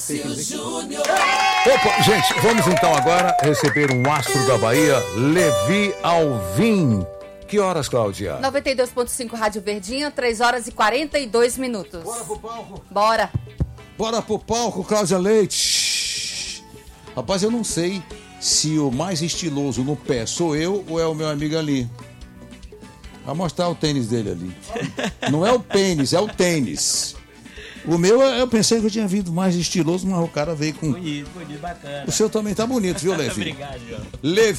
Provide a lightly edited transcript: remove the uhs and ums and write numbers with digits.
Opa, gente, vamos então agora receber um astro da Bahia, Levi Alvim. Que horas, Cláudia? 92.5 Rádio Verdinha, 3 horas e 42 minutos. Bora pro palco. Bora. Bora pro palco, Cláudia Leite. Rapaz, eu não sei se o mais estiloso no pé sou eu ou é o meu amigo ali. Vai mostrar o tênis dele ali. Não é o pênis, é o tênis. O meu, eu pensei que eu tinha vindo mais estiloso, mas o cara veio com... Bonito, bacana. O seu também tá bonito, viu, Levi? Obrigado, João. Levi